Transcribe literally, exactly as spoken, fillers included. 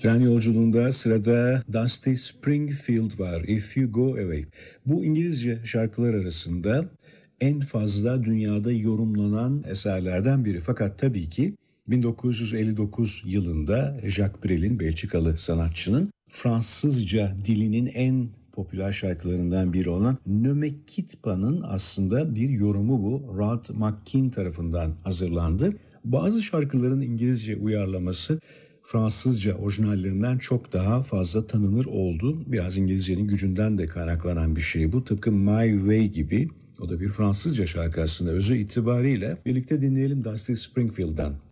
Tren yolculuğunda sırada Dusty Springfield var, If You Go Away. Bu İngilizce şarkılar arasında en fazla dünyada yorumlanan eserlerden biri. Fakat tabii ki bin dokuz yüz elli dokuz yılında Jacques Brel'in, Belçikalı sanatçının Fransızca dilinin en popüler şarkılarından biri olan Ne me quitte pas'ın aslında bir yorumu bu. Ralph McKean tarafından hazırlandı. Bazı şarkıların İngilizce uyarlaması Fransızca orijinallerinden çok daha fazla tanınır oldu. Biraz İngilizcenin gücünden de kaynaklanan bir şey bu. Tıpkı My Way gibi. O da bir Fransızca şarkı aslında özü itibariyle. Birlikte dinleyelim Dusty Springfield'dan.